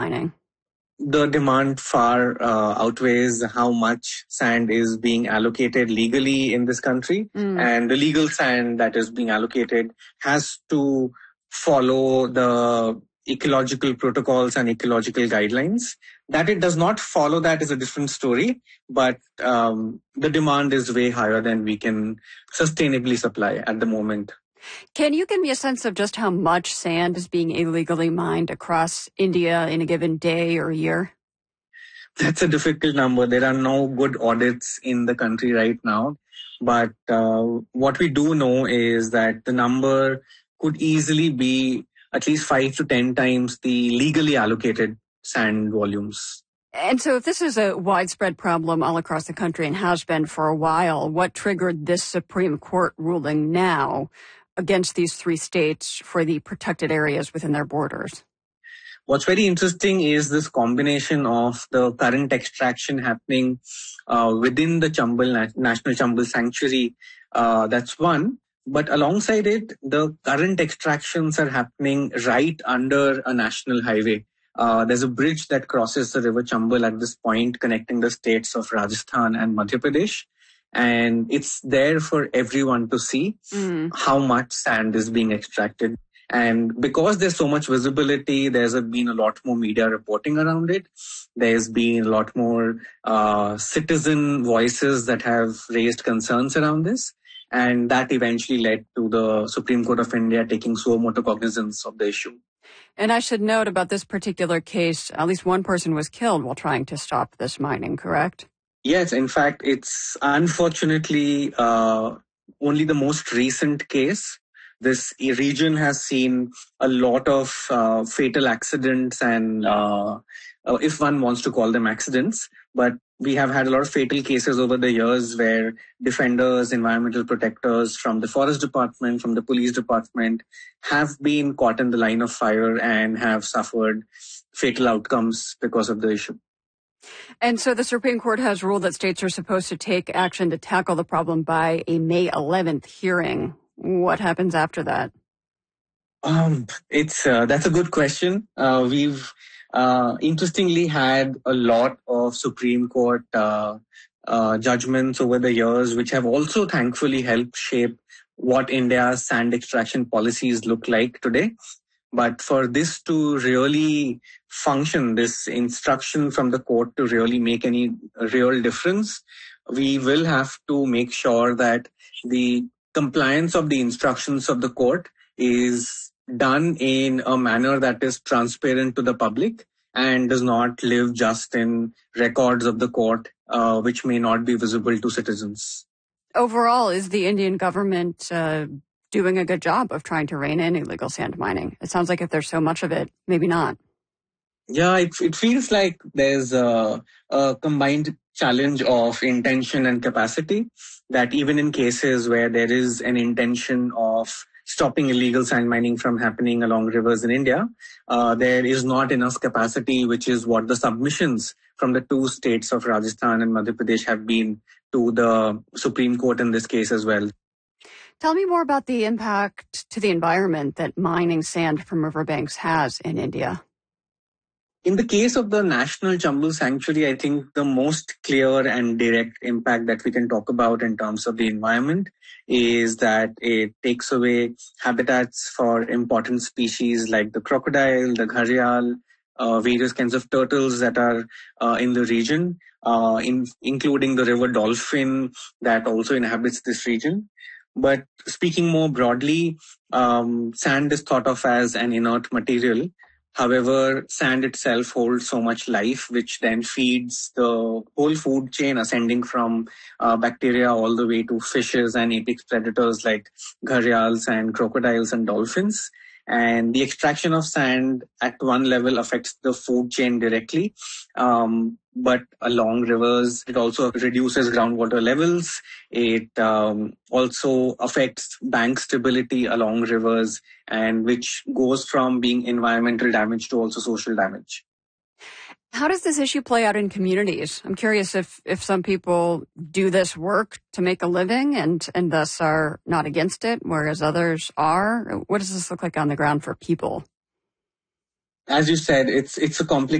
mining? The demand far outweighs how much sand is being allocated legally in this country. And the legal sand that is being allocated has to follow the ecological protocols and ecological guidelines. That it does not follow that is a different story, but the demand is way higher than we can sustainably supply at the moment. Can you give me a sense of just how much sand is being illegally mined across India in a given day or year? That's a difficult number. There are no good audits in the country right now. But what we do know is that the number could easily be at least 5 to 10 times the legally allocated sand volumes. And so if this is a widespread problem all across the country and has been for a while, what triggered this Supreme Court ruling now against these three states for the protected areas within their borders? What's very interesting is this combination of the current extraction happening within the Chambal National Chambal Sanctuary. That's one. But alongside it, the current extractions are happening right under a national highway. There's a bridge that crosses the river Chambal at this point, connecting the states of Rajasthan and Madhya Pradesh. And it's there for everyone to see how much sand is being extracted. And because there's so much visibility, there's been a lot more media reporting around it. There's been a lot more citizen voices that have raised concerns around this. And that eventually led to the Supreme Court of India taking suo motu cognizance of the issue. And I should note about this particular case, at least one person was killed while trying to stop this mining, correct? Yes, in fact, it's unfortunately only the most recent case. This region has seen a lot of fatal accidents and if one wants to call them accidents, but we have had a lot of fatal cases over the years where defenders, environmental protectors from the forest department, from the police department have been caught in the line of fire and have suffered fatal outcomes because of the issue. And so the Supreme Court has ruled that states are supposed to take action to tackle the problem by a May 11th hearing. What happens after that? That's a good question. We've interestingly had a lot of Supreme Court judgments over the years, which have also thankfully helped shape what India's sand extraction policies look like today. But for this to really function, this instruction from the court to really make any real difference, we will have to make sure that the compliance of the instructions of the court is done in a manner that is transparent to the public and does not live just in records of the court, which may not be visible to citizens. Overall, is the Indian government doing a good job of trying to rein in illegal sand mining? It sounds like if there's so much of it, maybe not. Yeah, it feels like there's a combined challenge of intention and capacity, that even in cases where there is an intention of stopping illegal sand mining from happening along rivers in India, there is not enough capacity, which is what the submissions from the two states of Rajasthan and Madhya Pradesh have been to the Supreme Court in this case as well. Tell me more about the impact to the environment that mining sand from riverbanks has in India. In the case of the National Chambal Sanctuary, I think the most clear and direct impact that we can talk about in terms of the environment is that it takes away habitats for important species like the crocodile, the gharial, various kinds of turtles that are in the region, including the river dolphin that also inhabits this region. But speaking more broadly, sand is thought of as an inert material. However, sand itself holds so much life, which then feeds the whole food chain, ascending from bacteria all the way to fishes and apex predators like gharials and crocodiles and dolphins. And the extraction of sand at one level affects the food chain directly. But along rivers, it also reduces groundwater levels. It also affects bank stability along rivers, and which goes from being environmental damage to also social damage. How does this issue play out in communities? I'm curious if some people do this work to make a living and thus are not against it, whereas others are. What does this look like on the ground for people? As you said, it's a complicated